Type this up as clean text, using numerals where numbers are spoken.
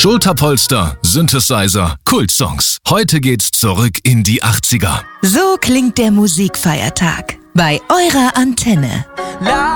Schulterpolster, Synthesizer, Kultsongs. Heute geht's zurück in die 80er. So klingt der Musikfeiertag bei eurer Antenne.